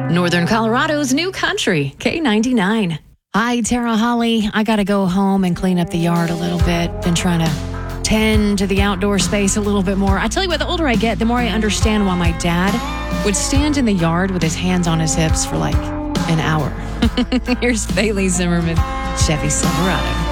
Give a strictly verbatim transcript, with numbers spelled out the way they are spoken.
Northern Colorado's new country, K ninety-nine. Hi, Tara Holly. I got to go home and clean up the yard a little bit. Been trying to tend to the outdoor space a little bit more. I tell you what, the older I get, the more I understand why my dad would stand in the yard with his hands on his hips for like an hour. Here's Bailey Zimmerman, Chevy Silverado.